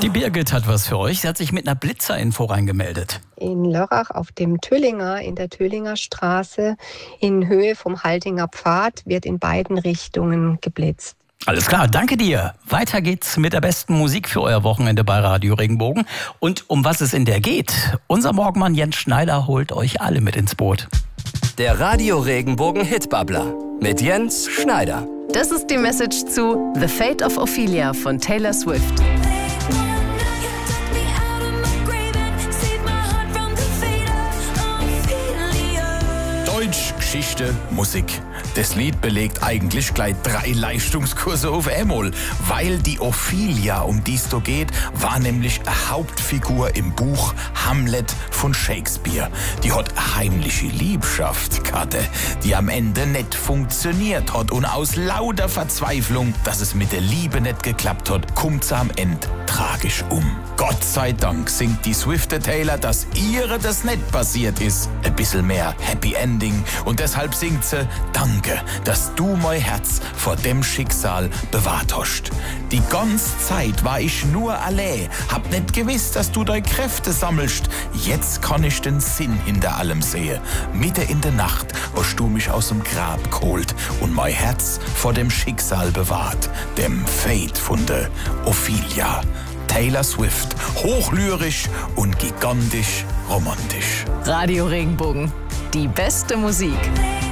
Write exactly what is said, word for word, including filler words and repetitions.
Die Birgit hat was für euch. Sie hat sich mit einer Blitzerinfo reingemeldet. In Lörrach auf dem Tüllinger, in der Tüllinger Straße, in Höhe vom Haltinger Pfad, wird in beiden Richtungen geblitzt. Alles klar, danke dir. Weiter geht's mit der besten Musik für euer Wochenende bei Radio Regenbogen. Und um was es in der geht, unser Morgenmann Jens Schneider holt euch alle mit ins Boot. Der Radio Regenbogen Hitbubbler mit Jens Schneider. Das ist die Message zu The Fate of Ophelia von Taylor Swift. Deutsch, Geschichte, Musik. Das Lied belegt eigentlich gleich drei Leistungskurse auf einmal, weil die Ophelia, um die es da geht, war nämlich eine Hauptfigur im Buch Hamlet von Shakespeare. Die hat eine heimliche Liebschaft gehabt, die am Ende nicht funktioniert hat und aus lauter Verzweiflung, dass es mit der Liebe nicht geklappt hat, kommt sie am Ende tragisch um. Gott sei Dank singt die Swifte Taylor, dass ihre das nicht passiert ist. Ein bisschen mehr Happy Ending und deshalb singt sie Danke, dass du mein Herz vor dem Schicksal bewahrt hast. Die ganze Zeit war ich nur allein, hab nicht gewusst, dass du deine Kräfte sammelst. Jetzt kann ich den Sinn hinter allem sehen. Mitten in der Nacht hast du mich aus dem Grab geholt und mein Herz vor dem Schicksal bewahrt, dem Fate von der Ophelia. Taylor Swift, hochlyrisch und gigantisch romantisch. Radio Regenbogen, die beste Musik.